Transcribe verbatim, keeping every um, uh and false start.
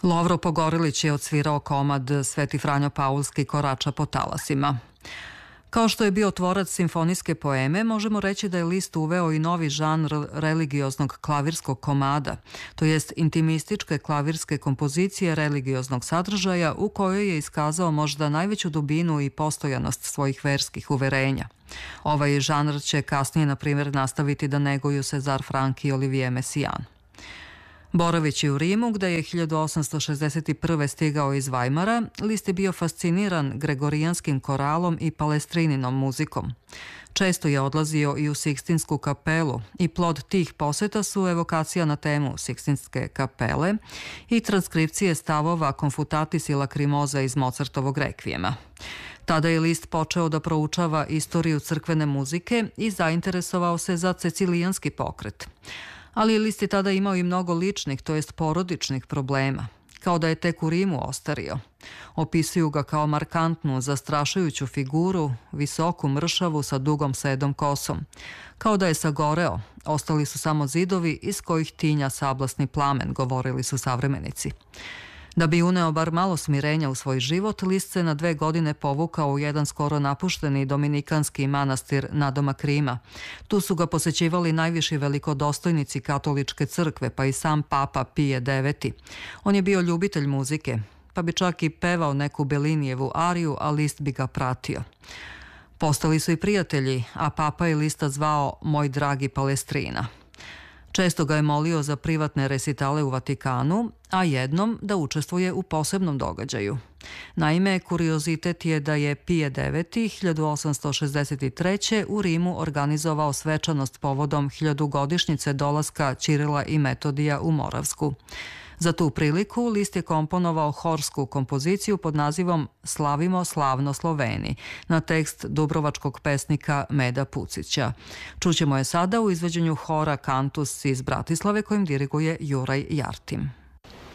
Lovro Pogorilić je odsvirao komad Sveti Franjo Paulski korača po talasima. Kao što je bio tvorac simfonijske poeme, možemo reći da je Liszt uveo i novi žanr religioznog klavirskog komada, to jest intimističke klavirske kompozicije religioznog sadržaja u kojoj je iskazao možda najveću dubinu i postojanost svojih verskih uverenja. Ovaj žanr će kasnije, na primjer, nastaviti da neguju César Franck i Olivier Messiaen. Boraveći u Rimu, gde je hiljadu osamsto šezdeset prve stigao iz Vajmara, Liszt je bio fasciniran gregorijanskim koralom i palestrininom muzikom. Često je odlazio i u Sikstinsku kapelu i plod tih poseta su evokacija na temu Sikstinske kapele i transkripcije stavova Confutatis i Lacrimosa iz Mozartovog rekvijema. Tada je Liszt počeo da proučava istoriju crkvene muzike i zainteresovao se za cecilijanski pokret. Ali Liszt je tada imao i mnogo ličnih, to jest porodičnih problema, kao da je tek u Rimu ostario. Opisuju ga kao markantnu, zastrašujuću figuru, visoku, mršavu sa dugom sedom kosom. Kao da je sagoreo, ostali su samo zidovi iz kojih tinja sablasni plamen, govorili su savremenici. Da bi uneo bar malo smirenja u svoj život, Liszt se na dve godine povukao u jedan skoro napušteni dominikanski manastir nadomak Rima. Tu su ga posećivali najviši velikodostojnici katoličke crkve, pa i sam papa Pije deveti. On je bio ljubitelj muzike, pa bi čak i pevao neku Bellinijevu ariju, a Liszt bi ga pratio. Postali su i prijatelji, a papa je Liszta zvao moj dragi Palestrina. Često ga je molio za privatne resitale u Vatikanu, a jednom da učestvuje u posebnom događaju. Naime, kuriozitet je da je Pije deveti hiljadu osamsto šezdeset treće u Rimu organizovao svečanost povodom hiljadugodišnjice dolaska Ćirila i Metodija u Moravsku. Za tu priliku Liszt je komponovao horsku kompoziciju pod nazivom Slavimo slavno Sloveni na tekst dubrovačkog pesnika Meda Pucića. Čućemo je sada u izvođenju hora Kantus iz Bratislave kojim diriguje Juraj Jartim.